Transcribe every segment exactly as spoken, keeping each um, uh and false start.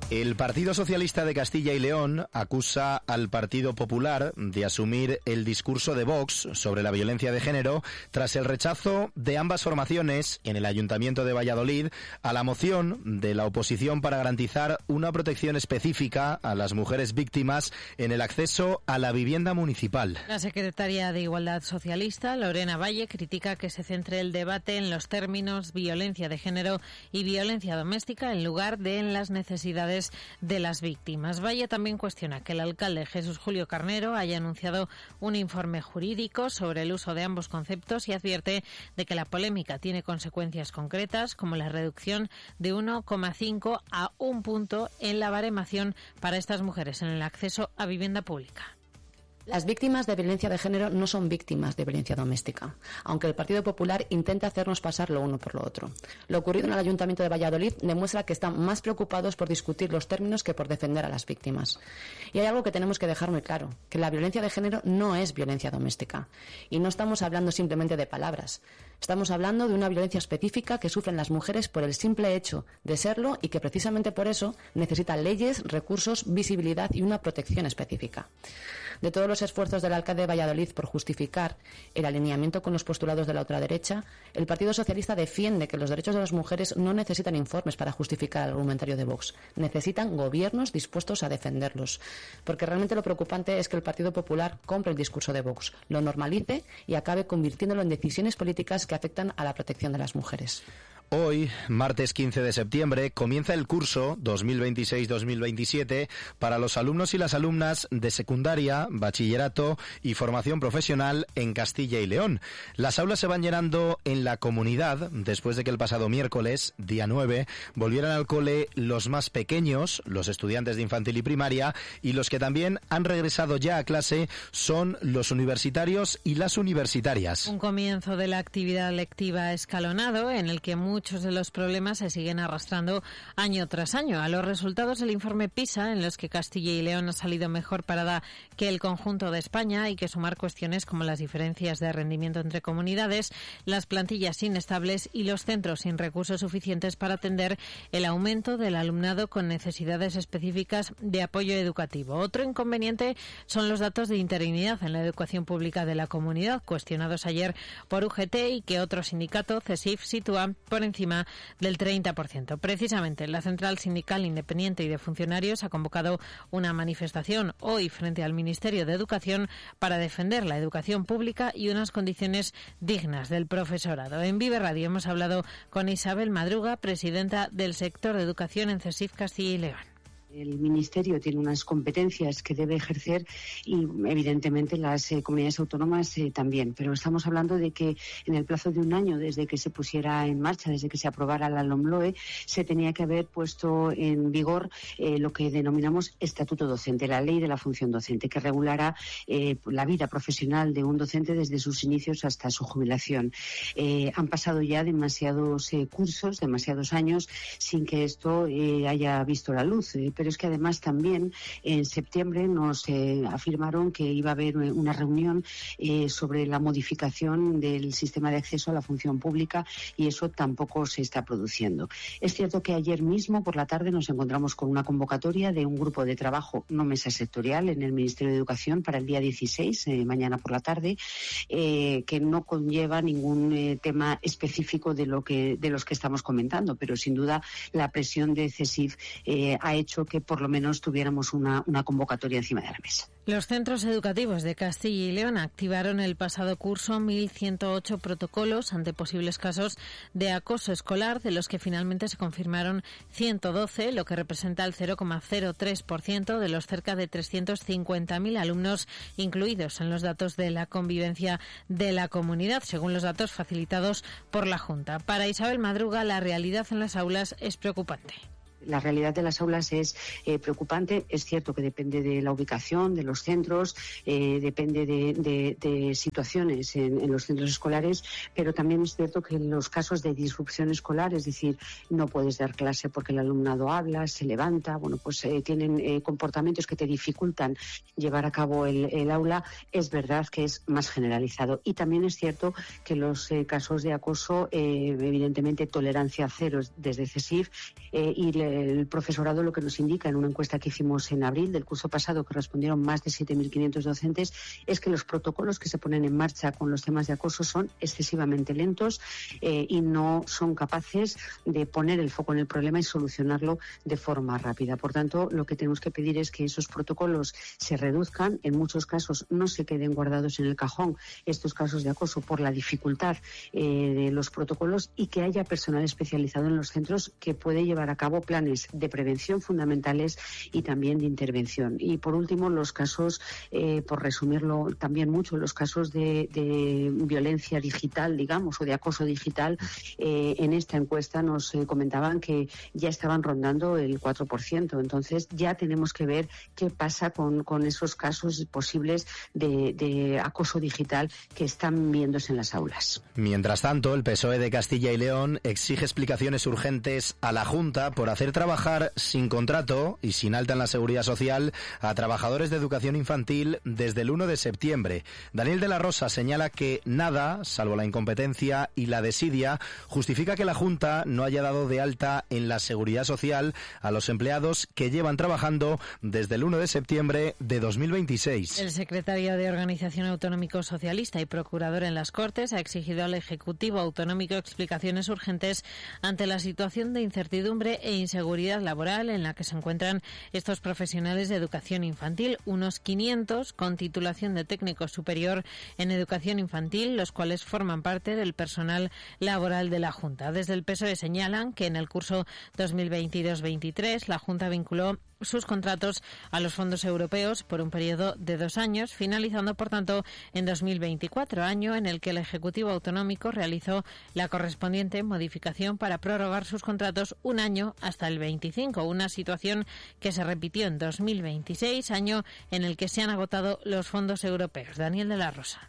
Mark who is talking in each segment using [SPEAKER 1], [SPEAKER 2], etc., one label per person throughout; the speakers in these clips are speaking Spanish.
[SPEAKER 1] El Partido Socialista de Castilla y León acusa al Partido Popular de asumir el discurso de Vox sobre la violencia de género tras el rechazo de ambas formaciones en el Ayuntamiento de Valladolid a la moción de la oposición para garantizar una protección específica a las mujeres víctimas en el acceso a la vivienda municipal.
[SPEAKER 2] La secretaria de Igualdad Socialista, Lorena Valle, critica que se centre el debate en los términos violencia de género y violencia doméstica en lugar de en las necesidades de las víctimas. Valle también cuestiona que el alcalde Jesús Julio Carnero haya anunciado un informe jurídico sobre el uso de ambos conceptos y advierte de que la polémica tiene consecuencias concretas como la reducción de uno coma cinco a un punto en la baremación para estas mujeres en el acceso a vivienda pública.
[SPEAKER 3] Las víctimas de violencia de género no son víctimas de violencia doméstica, aunque el Partido Popular intenta hacernos pasar lo uno por lo otro. Lo ocurrido en el Ayuntamiento de Valladolid demuestra que están más preocupados por discutir los términos que por defender a las víctimas. Y hay algo que tenemos que dejar muy claro, que la violencia de género no es violencia doméstica. Y no estamos hablando simplemente de palabras. Estamos hablando de una violencia específica que sufren las mujeres por el simple hecho de serlo y que precisamente por eso necesita leyes, recursos, visibilidad y una protección específica. De todos los esfuerzos del alcalde de Valladolid por justificar el alineamiento con los postulados de la ultraderecha, el Partido Socialista defiende que los derechos de las mujeres no necesitan informes para justificar el argumentario de Vox. Necesitan gobiernos dispuestos a defenderlos. Porque realmente lo preocupante es que el Partido Popular compre el discurso de Vox, lo normalice y acabe convirtiéndolo en decisiones políticas que afectan a la protección de las mujeres.
[SPEAKER 1] Hoy, martes quince de septiembre, comienza el curso dos mil veintiséis dos mil veintisiete para los alumnos y las alumnas de secundaria, bachillerato y formación profesional en Castilla y León. Las aulas se van llenando en la comunidad después de que el pasado miércoles, día nueve, volvieran al cole los más pequeños, los estudiantes de infantil y primaria, y los que también han regresado ya a clase son los universitarios y las universitarias.
[SPEAKER 2] Un comienzo de la actividad lectiva escalonado en el que muchos Muchos de los problemas se siguen arrastrando año tras año. A los resultados del informe PISA, en los que Castilla y León ha salido mejor parada que el conjunto de España, hay que sumar cuestiones como las diferencias de rendimiento entre comunidades, las plantillas inestables y los centros sin recursos suficientes para atender el aumento del alumnado con necesidades específicas de apoyo educativo. Otro inconveniente son los datos de interinidad en la educación pública de la comunidad, cuestionados ayer por U G T y que otro sindicato, CESIF, sitúa por encima del treinta por ciento. Precisamente, la Central Sindical Independiente y de Funcionarios ha convocado una manifestación hoy frente al Ministerio de Educación para defender la educación pública y unas condiciones dignas del profesorado. En Vive Radio hemos hablado con Isabel Madruga, presidenta del sector de educación en CESIF Castilla y León.
[SPEAKER 4] El Ministerio tiene unas competencias que debe ejercer y, evidentemente, las eh, comunidades autónomas eh, también. Pero estamos hablando de que en el plazo de un año, desde que se pusiera en marcha, desde que se aprobara la LOMLOE, se tenía que haber puesto en vigor eh, lo que denominamos Estatuto Docente, la Ley de la Función Docente, que regulará eh, la vida profesional de un docente desde sus inicios hasta su jubilación. Eh, han pasado ya demasiados eh, cursos, demasiados años, sin que esto eh, haya visto la luz. Eh, pero es que además también en septiembre nos eh, afirmaron que iba a haber una reunión eh, sobre la modificación del sistema de acceso a la función pública y eso tampoco se está produciendo. Es cierto que ayer mismo por la tarde nos encontramos con una convocatoria de un grupo de trabajo, no mesa sectorial, en el Ministerio de Educación para el día dieciséis, eh, mañana por la tarde, eh, que no conlleva ningún eh, tema específico de lo que de los que estamos comentando, pero sin duda la presión de CESIF eh, ha hecho que por lo menos tuviéramos una, una convocatoria encima de la mesa.
[SPEAKER 2] Los centros educativos de Castilla y León activaron el pasado curso mil ciento ocho protocolos ante posibles casos de acoso escolar, de los que finalmente se confirmaron ciento doce, lo que representa el cero coma cero tres por ciento de los cerca de trescientos cincuenta mil alumnos incluidos en los datos de la convivencia de la comunidad, según los datos facilitados por la Junta. Para Isabel Madruga, la realidad en las aulas es preocupante.
[SPEAKER 4] La realidad de las aulas es eh, preocupante. Es cierto que depende de la ubicación, de los centros, eh, depende de, de, de situaciones en, en los centros escolares, pero también es cierto que en los casos de disrupción escolar, es decir, no puedes dar clase porque el alumnado habla, se levanta, bueno, pues eh, tienen eh, comportamientos que te dificultan llevar a cabo el, el aula, es verdad que es más generalizado. Y también es cierto que los eh, casos de acoso, eh, evidentemente tolerancia cero desde CESIF eh, y le el profesorado lo que nos indica en una encuesta que hicimos en abril del curso pasado, que respondieron más de siete mil quinientos docentes, es que los protocolos que se ponen en marcha con los temas de acoso son excesivamente lentos eh, y no son capaces de poner el foco en el problema y solucionarlo de forma rápida. Por tanto, lo que tenemos que pedir es que esos protocolos se reduzcan, en muchos casos no se queden guardados en el cajón estos casos de acoso por la dificultad eh, de los protocolos, y que haya personal especializado en los centros que puede llevar a cabo planes de prevención fundamentales y también de intervención. Y por último, los casos, eh, por resumirlo también mucho, los casos de, de violencia digital, digamos, o de acoso digital, eh, en esta encuesta nos eh, comentaban que ya estaban rondando el cuatro por ciento. Entonces ya tenemos que ver qué pasa con, con esos casos posibles de, de acoso digital que están viéndose en las aulas.
[SPEAKER 1] Mientras tanto, el P S O E de Castilla y León exige explicaciones urgentes a la Junta por hacer trabajar sin contrato y sin alta en la Seguridad Social a trabajadores de educación infantil desde el uno de septiembre. Daniel de la Rosa señala que nada, salvo la incompetencia y la desidia, justifica que la Junta no haya dado de alta en la Seguridad Social a los empleados que llevan trabajando desde el uno de septiembre de dos mil veintiséis.
[SPEAKER 2] El secretario de Organización Autonómico Socialista y procurador en las Cortes ha exigido al Ejecutivo Autonómico explicaciones urgentes ante la situación de incertidumbre e inseguridad laboral en la que se encuentran estos profesionales de educación infantil, unos quinientos con titulación de técnico superior en educación infantil, los cuales forman parte del personal laboral de la Junta. Desde el P S O E señalan que en el curso dos mil veintidós veintitrés la Junta vinculó sus contratos a los fondos europeos por un periodo de dos años, finalizando, por tanto, en dos mil veinticuatro, año en el que el Ejecutivo Autonómico realizó la correspondiente modificación para prorrogar sus contratos un año hasta el veinticinco, una situación que se repitió en dos mil veintiséis, año en el que se han agotado los fondos europeos. Daniel de la Rosa.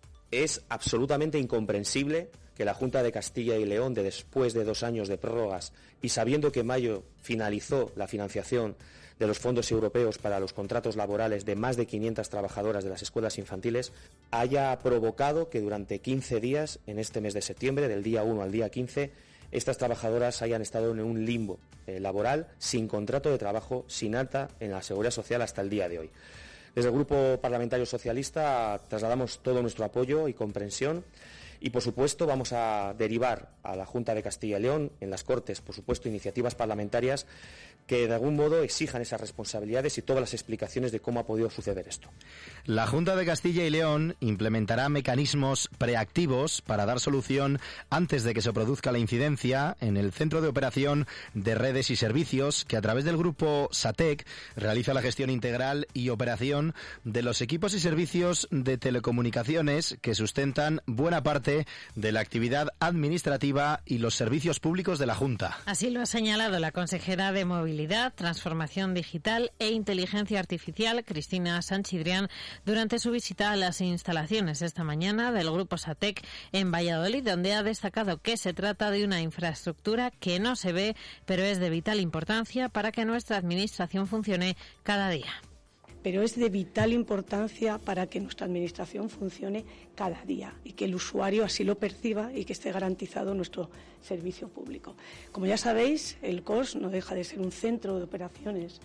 [SPEAKER 5] Es absolutamente incomprensible que la Junta de Castilla y León, de después de dos años de prórrogas y sabiendo que en mayo finalizó la financiación de los fondos europeos para los contratos laborales de más de quinientas trabajadoras de las escuelas infantiles, haya provocado que durante quince días, en este mes de septiembre, del día uno al día quince, estas trabajadoras hayan estado en un limbo eh, laboral, sin contrato de trabajo, sin alta en la Seguridad Social hasta el día de hoy. Desde el Grupo Parlamentario Socialista trasladamos todo nuestro apoyo y comprensión y, por supuesto, vamos a derivar a la Junta de Castilla y León, en las Cortes, por supuesto, iniciativas parlamentarias que de algún modo exijan esas responsabilidades y todas las explicaciones de cómo ha podido suceder esto.
[SPEAKER 1] La Junta de Castilla y León implementará mecanismos preactivos para dar solución antes de que se produzca la incidencia en el Centro de Operación de Redes y Servicios, que a través del grupo SATEC realiza la gestión integral y operación de los equipos y servicios de telecomunicaciones que sustentan buena parte de la actividad administrativa y los servicios públicos de la Junta.
[SPEAKER 2] Así lo ha señalado la consejera de Movilidad, Transformación Digital e Inteligencia Artificial, Cristina Sanchidrián, durante su visita a las instalaciones esta mañana del Grupo SATEC en Valladolid, donde ha destacado que se trata de una infraestructura que no se ve, pero es de vital importancia para que nuestra administración funcione cada día.
[SPEAKER 6] Pero es de vital importancia para que nuestra administración funcione cada día y que el usuario así lo perciba y que esté garantizado nuestro servicio público. Como ya sabéis, el C O S no deja de ser un centro de operaciones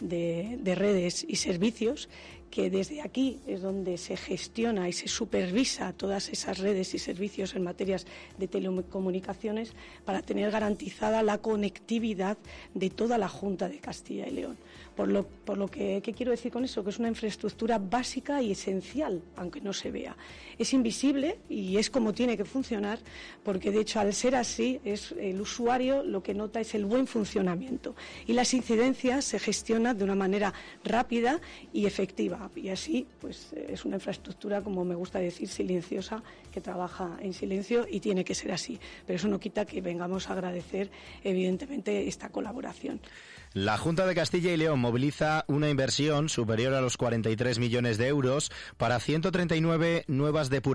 [SPEAKER 6] de, de redes y servicios, que desde aquí es donde se gestiona y se supervisa todas esas redes y servicios en materias de telecomunicaciones para tener garantizada la conectividad de toda la Junta de Castilla y León. Por lo, por lo que, ¿qué quiero decir con eso? Que es una infraestructura básica y esencial, aunque no se vea. Es invisible y es como tiene que funcionar, porque de hecho al ser así, es el usuario lo que nota es el buen funcionamiento. Y las incidencias se gestionan de una manera rápida y efectiva. Y así, pues es una infraestructura, como me gusta decir, silenciosa, que trabaja en silencio y tiene que ser así. Pero eso no quita que vengamos a agradecer, evidentemente, esta colaboración.
[SPEAKER 1] La Junta de Castilla y León moviliza una inversión superior a los cuarenta y tres millones de euros para ciento treinta y nueve nuevas depuraciones